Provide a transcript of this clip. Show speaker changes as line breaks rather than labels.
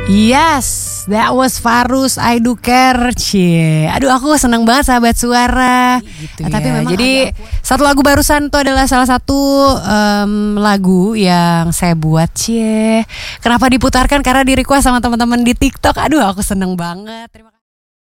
Yes, that was Farus I Do Care. Cie. Aduh, aku seneng banget sahabat suara.
Gitu
Tapi
ya.
memang
Jadi
satu lagu barusan itu adalah salah satu lagu yang saya buat. Cie. Kenapa diputarkan? Karena di request sama teman-teman di TikTok. Aduh, aku seneng banget. Terima kasih.